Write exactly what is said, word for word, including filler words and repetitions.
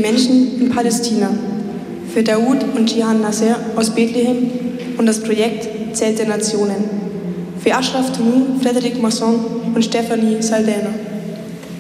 Menschen in Palästina, für Daoud und Jihan Nasser aus Bethlehem und das Projekt Zelt der Nationen, für Ashraf Tounou, Frédéric Masson und Stephanie Saldana.